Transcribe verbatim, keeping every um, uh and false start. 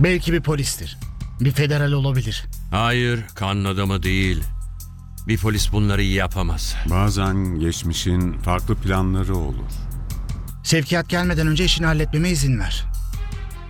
Belki bir polistir. Bir federal olabilir. Hayır, kanun adamı değil. Bir polis bunları yapamaz. Bazen geçmişin farklı planları olur. Sevkiyat gelmeden önce işini halletmeme izin ver.